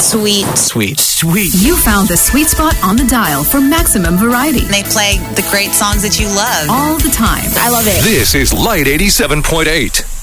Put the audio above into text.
Sweet. Sweet. You found the sweet spot on the dial for maximum variety. They play the great songs that you love. All the time. I love it. This is Light 87.8.